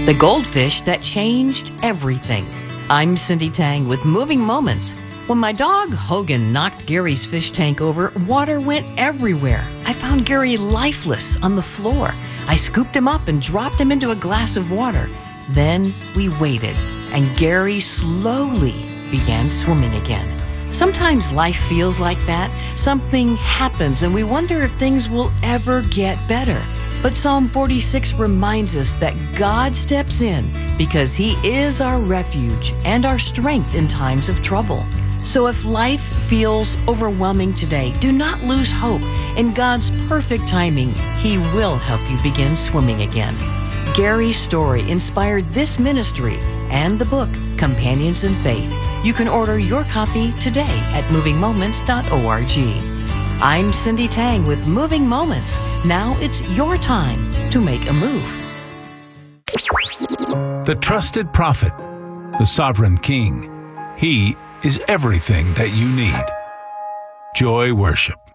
The goldfish that changed everything. I'm Cindy Tang with Moving Moments. When my dog Hogan knocked Gary's fish tank over, water went everywhere. I found Gary lifeless on the floor. I scooped him up and dropped him into a glass of water. Then we waited, and Gary slowly began swimming again. Sometimes life feels like that. Something happens and we wonder if things will ever get better. But Psalm 46 reminds us that God steps in because He is our refuge and our strength in times of trouble. So if life feels overwhelming today, do not lose hope. In God's perfect timing, He will help you begin swimming again. Gary's story inspired this ministry and the book, Companions in Faith. You can order your copy today at movingmoments.org. I'm Cindy Tang with Moving Moments. Now it's your time to make a move. The trusted prophet, the sovereign king. He is everything that you need. Joy Worship.